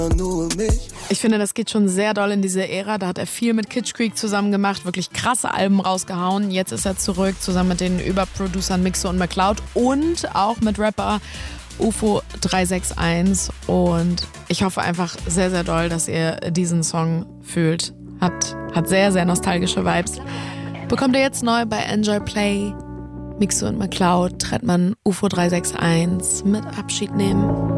Ich finde, das geht schon sehr doll in diese Ära. Da hat er viel mit Kitsch Creek zusammen gemacht, wirklich krasse Alben rausgehauen. Jetzt ist er zurück, zusammen mit den Überproducern Mixo und McCloud und auch mit Rapper UFO 361. Und ich hoffe einfach sehr, sehr doll, dass ihr diesen Song fühlt. Hat sehr, sehr nostalgische Vibes. Bekommt ihr jetzt neu bei Enjoy Play. Mixo und McCloud, Trettmann, UFO 361 mit Abschied nehmen.